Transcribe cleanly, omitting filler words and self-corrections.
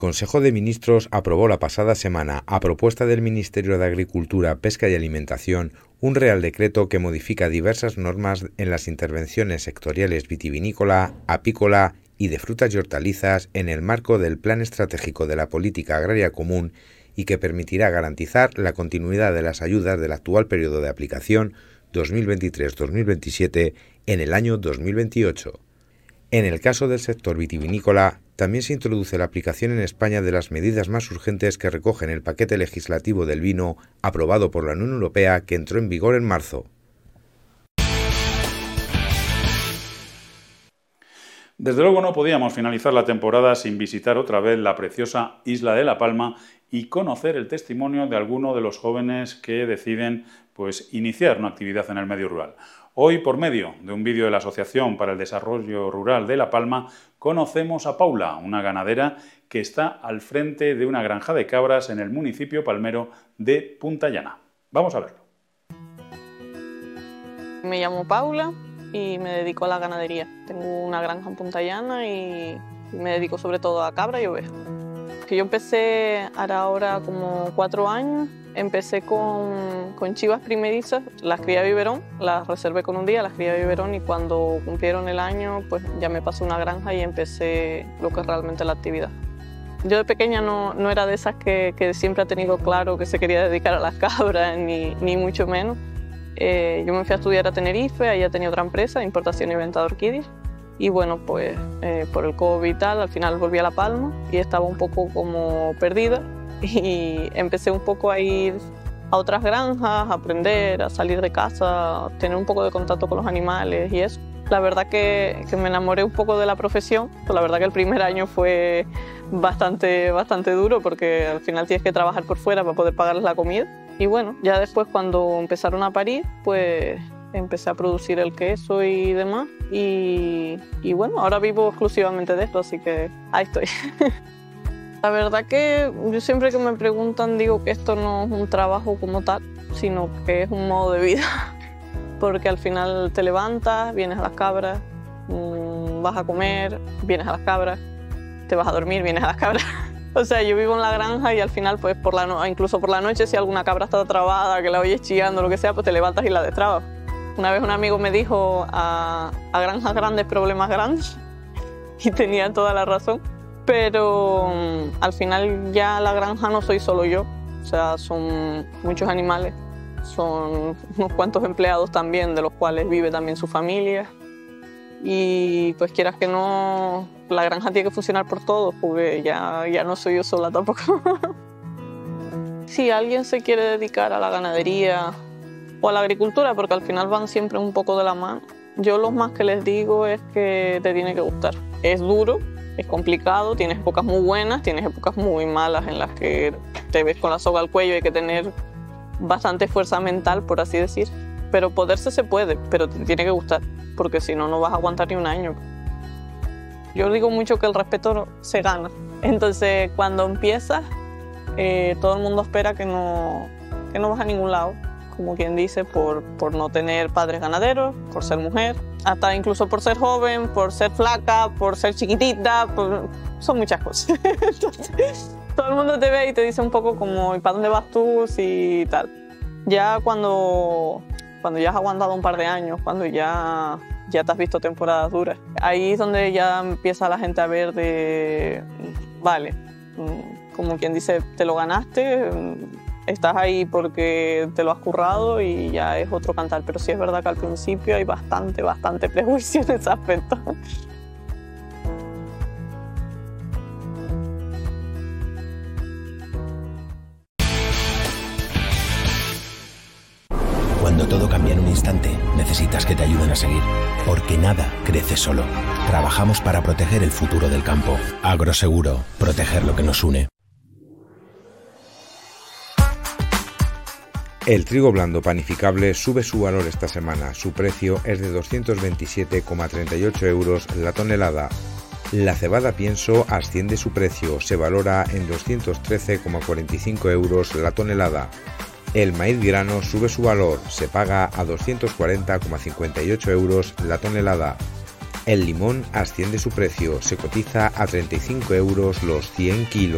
Consejo de Ministros aprobó la pasada semana, a propuesta del Ministerio de Agricultura, Pesca y Alimentación, un Real Decreto que modifica diversas normas en las intervenciones sectoriales vitivinícola, apícola y de frutas y hortalizas en el marco del Plan Estratégico de la Política Agraria Común y que permitirá garantizar la continuidad de las ayudas del actual periodo de aplicación 2023-2027 en el año 2028. En el caso del sector vitivinícola, también se introduce la aplicación en España de las medidas más urgentes que recogen el paquete legislativo del vino aprobado por la Unión Europea que entró en vigor en marzo. Desde luego no podíamos finalizar la temporada sin visitar otra vez la preciosa isla de La Palma y conocer el testimonio de alguno de los jóvenes que deciden iniciar una actividad en el medio rural. Hoy, por medio de un vídeo de la Asociación para el Desarrollo Rural de La Palma, conocemos a Paula, una ganadera que está al frente de una granja de cabras en el municipio palmero de Punta Llana. Vamos a verlo. Me llamo Paula y me dedico a la ganadería. Tengo una granja en Punta Llana y me dedico sobre todo a cabra y oveja. Que yo empecé ahora como 4 años. Empecé con chivas primerizas, las crié a biberón, las reservé con un día, las crié a biberón y cuando cumplieron el año pues ya me pasé una granja y empecé lo que es realmente la actividad. Yo de pequeña no era de esas que siempre ha tenido claro que se quería dedicar a las cabras, ni mucho menos. Yo me fui a estudiar a Tenerife, allá tenía otra empresa, importación y venta de orquídeas. Y bueno, pues por el COVID y tal, al final volví a La Palma y estaba un poco como perdida. Y empecé un poco a ir a otras granjas, a aprender, a salir de casa, a tener un poco de contacto con los animales y eso. La verdad que me enamoré un poco de la profesión, pero la verdad que el primer año fue bastante duro porque al final tienes que trabajar por fuera para poder pagarles la comida. Y bueno, ya después cuando empezaron a parir, pues empecé a producir el queso y demás. Y bueno, ahora vivo exclusivamente de esto, así que ahí estoy. La verdad que yo siempre que me preguntan digo que esto no es un trabajo como tal, sino que es un modo de vida. Porque al final te levantas, vienes a las cabras, vas a comer, vienes a las cabras, te vas a dormir, vienes a las cabras. O sea, yo vivo en la granja y al final, pues incluso por la noche, si alguna cabra está trabada, que la oyes chillando, lo que sea, pues te levantas y la destrabas. Una vez un amigo me dijo a granjas grandes, problemas grandes, y tenía toda la razón. Pero al final ya la granja no soy solo yo, o sea, son muchos animales, son unos cuantos empleados también, de los cuales vive también su familia. Y pues quieras que no, la granja tiene que funcionar por todos, porque ya no soy yo sola tampoco. Si alguien se quiere dedicar a la ganadería o a la agricultura, porque al final van siempre un poco de la mano, yo lo más que les digo es que te tiene que gustar. Es duro. Es complicado, tienes épocas muy buenas, tienes épocas muy malas en las que te ves con la soga al cuello y hay que tener bastante fuerza mental, por así decir. Pero poderse se puede, pero te tiene que gustar, porque si no, no vas a aguantar ni un año. Yo digo mucho que el respeto se gana. Entonces, cuando empiezas, todo el mundo espera que no vas a ningún lado, como quien dice, por no tener padres ganaderos, por ser mujer, hasta incluso por ser joven, por ser flaca, por ser chiquitita, son muchas cosas. Entonces, todo el mundo te ve y te dice un poco como, ¿y para dónde vas tú? Y tal. Ya cuando ya has aguantado un par de años, cuando ya te has visto temporadas duras, ahí es donde ya empieza la gente a ver vale, como quien dice, te lo ganaste, estás ahí porque te lo has currado y ya es otro cantar. Pero sí es verdad que al principio hay bastante prejuicio en ese aspecto. Cuando todo cambia en un instante, necesitas que te ayuden a seguir. Porque nada crece solo. Trabajamos para proteger el futuro del campo. Agroseguro, proteger lo que nos une. El trigo blando panificable sube su valor esta semana. Su precio es de 227,38 euros la tonelada. La cebada pienso asciende su precio, se valora en 213,45 euros la tonelada. El maíz grano sube su valor, se paga a 240,58 euros la tonelada. El limón asciende su precio, se cotiza a 35 euros los 100 kilos.